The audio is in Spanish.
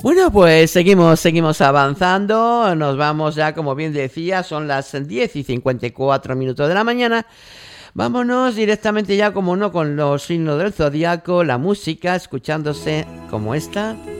Bueno, pues seguimos avanzando. Nos vamos ya, como bien decía, son las 10:54 de la mañana. Vámonos directamente ya, como no, con los signos del zodiaco, la música escuchándose como esta.